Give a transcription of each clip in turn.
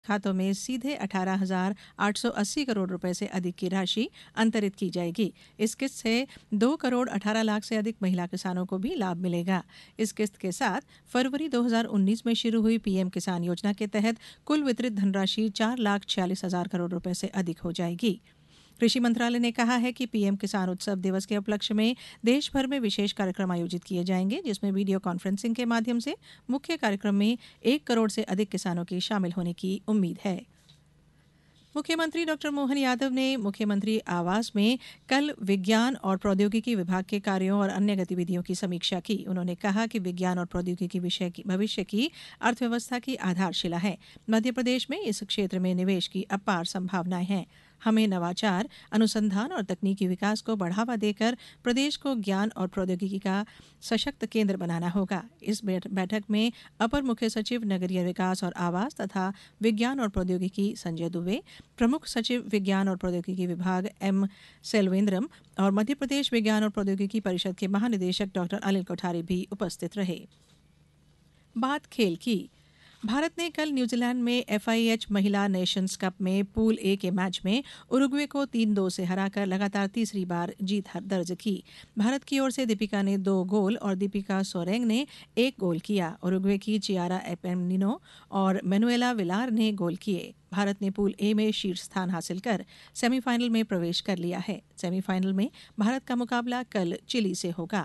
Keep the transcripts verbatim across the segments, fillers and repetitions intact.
खातों में सीधे अठारह हजार आठ सौ अस्सी करोड़ रुपए से अधिक की राशि अंतरित की जाएगी। इस किस्त से दो करोड़ अठारह लाख से अधिक महिला किसानों को भी लाभ मिलेगा। इस किस्त के साथ फरवरी दो हजार उन्नीस में शुरू हुई पीएम किसान योजना के तहत कुल वितरित धनराशि चार लाख छियालीस हजार करोड़ रुपए से अधिक हो जाएगी। कृषि मंत्रालय ने कहा है कि पीएम किसान उत्सव दिवस के उपलक्ष्य में देश भर में विशेष कार्यक्रम आयोजित किए जाएंगे, जिसमें वीडियो कॉन्फ्रेंसिंग के माध्यम से मुख्य कार्यक्रम में एक करोड़ से अधिक किसानों के शामिल होने की उम्मीद है। मुख्यमंत्री डॉक्टर मोहन यादव ने मुख्यमंत्री आवास में कल विज्ञान और प्रौद्योगिकी विभाग के कार्यों और अन्य गतिविधियों की समीक्षा की। उन्होंने कहा कि विज्ञान और प्रौद्योगिकी विषय की भविष्य की अर्थव्यवस्था की आधारशिला है। मध्य प्रदेश में इस क्षेत्र में निवेश की अपार संभावनाएं हैं। हमें नवाचार, अनुसंधान और तकनीकी विकास को बढ़ावा देकर प्रदेश को ज्ञान और प्रौद्योगिकी का सशक्त केंद्र बनाना होगा। इस बैठक में अपर मुख्य सचिव नगरीय विकास और आवास तथा विज्ञान और प्रौद्योगिकी संजय दुबे, प्रमुख सचिव विज्ञान और प्रौद्योगिकी विभाग एम सेल्वेंद्रम और मध्य प्रदेश विज्ञान और प्रौद्योगिकी परिषद के महानिदेशक डॉक्टर अनिल कोठारी भी उपस्थित रहे। बात खेल की। भारत ने कल न्यूजीलैंड में एफआईएच महिला नेशंस कप में पूल ए के मैच में उरुग्वे को तीन दो से हराकर लगातार तीसरी बार जीत दर्ज की। भारत की ओर से दीपिका ने दो गोल और दीपिका सोरेंग ने एक गोल किया। उरुग्वे की चियारा एपेनिनो और मैनुएला विलार ने गोल किए। भारत ने पूल ए में शीर्ष स्थान हासिल कर सेमीफाइनल में प्रवेश कर लिया है। सेमीफाइनल में भारत का मुकाबला कल चिली से होगा।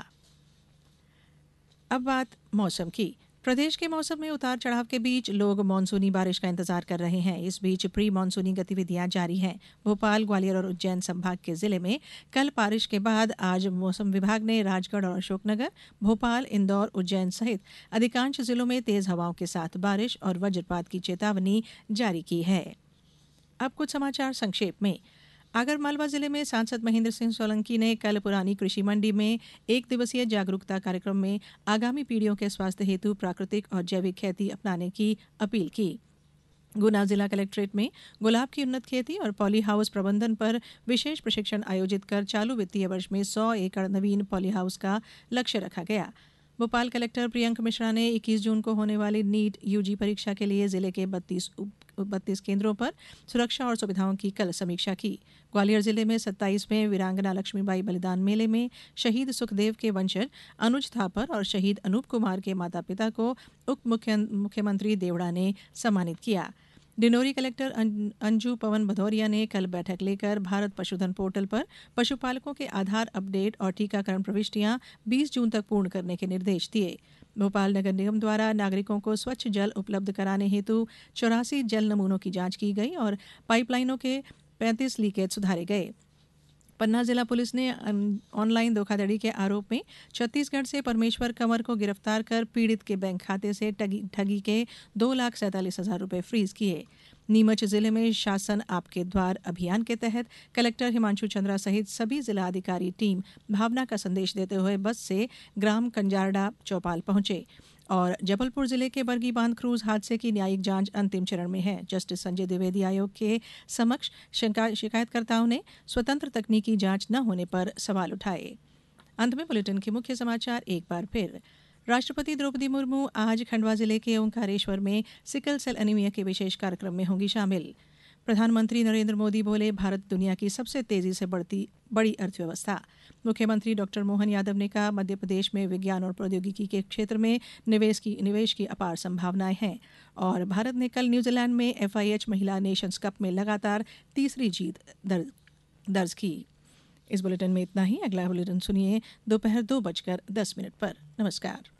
अब बात मौसम की। प्रदेश के मौसम में उतार चढ़ाव के बीच लोग मानसूनी बारिश का इंतजार कर रहे हैं। इस बीच प्री मानसूनी गतिविधियां जारी हैं। भोपाल, ग्वालियर और उज्जैन संभाग के जिले में कल बारिश के बाद आज मौसम विभाग ने राजगढ़ और अशोकनगर, भोपाल, इंदौर, उज्जैन सहित अधिकांश जिलों में तेज हवाओं के साथ बारिश और वज्रपात की चेतावनी जारी की है। अब कुछ समाचार संक्षेप में। आगरमालवा जिले में सांसद महेंद्र सिंह सोलंकी ने कल पुरानी कृषि मंडी में एक दिवसीय जागरूकता कार्यक्रम में आगामी पीढ़ियों के स्वास्थ्य हेतु प्राकृतिक और जैविक खेती अपनाने की अपील की। गुना जिला कलेक्ट्रेट में गुलाब की उन्नत खेती और पॉली हाउस प्रबंधन पर विशेष प्रशिक्षण आयोजित कर चालू वित्तीय वर्ष में सौ एकड़ नवीन पॉली हाउस का लक्ष्य रखा गया। भोपाल कलेक्टर प्रियंक मिश्रा ने इक्कीस जून को होने वाली नीट यूजी परीक्षा के लिए जिले के बत्तीस बत्तीस केंद्रों पर सुरक्षा और सुविधाओं की कल समीक्षा की। ग्वालियर जिले में सत्ताईसवें वीरांगना लक्ष्मीबाई बलिदान मेले में शहीद सुखदेव के वंशज अनुज थापर और शहीद अनूप कुमार के माता पिता को उप मुख्यमंत्री देवड़ा ने सम्मानित किया। डिंडोरी कलेक्टर अंजू पवन भदौरिया ने कल बैठक लेकर भारत पशुधन पोर्टल पर पशुपालकों के आधार अपडेट और टीकाकरण प्रविष्टियां बीस जून तक पूर्ण करने के निर्देश दिए। भोपाल नगर निगम द्वारा नागरिकों को स्वच्छ जल उपलब्ध कराने हेतु चौरासी जल नमूनों की जांच की गई और पाइपलाइनों के पैंतीस लीकेज सुधारे गए। पन्ना जिला पुलिस ने ऑनलाइन धोखाधड़ी के आरोप में छत्तीसगढ़ से परमेश्वर कंवर को गिरफ्तार कर पीड़ित के बैंक खाते से ठगी के दो लाख सैंतालीस हजार रुपए फ्रीज किए। नीमच जिले में शासन आपके द्वार अभियान के तहत कलेक्टर हिमांशु चंद्रा सहित सभी जिला अधिकारी टीम भावना का संदेश देते हुए बस से ग्राम कंजारडा चौपाल पहुंचे। और जबलपुर जिले के बरगी बांध क्रूज हादसे की न्यायिक जांच अंतिम चरण में है। जस्टिस संजय द्विवेदी आयोग के समक्ष शिकायतकर्ताओं ने स्वतंत्र तकनीकी जांच न होने पर सवाल उठाए। अंत में बुलेटिन के मुख्य समाचार एक बार फिर। राष्ट्रपति द्रौपदी मुर्मू आज खंडवा जिले के ओंकारेश्वर में सिकल सेल एनीमिया के विशेष कार्यक्रम में होंगी शामिल। प्रधानमंत्री नरेंद्र मोदी बोले, भारत दुनिया की सबसे तेजी से बढ़ती बड़ी अर्थव्यवस्था। मुख्यमंत्री डॉक्टर मोहन यादव ने कहा, मध्य प्रदेश में विज्ञान और प्रौद्योगिकी के क्षेत्र में निवेश की निवेश की अपार संभावनाएं हैं। और भारत ने कल न्यूजीलैंड में एफआईएच महिला नेशंस कप में लगातार तीसरी जीत दर्ज, दर्ज की। इस बुलेटिन में इतना ही। अगला बुलेटिन सुनिए दोपहर दो बजकर दस मिनट पर। नमस्कार।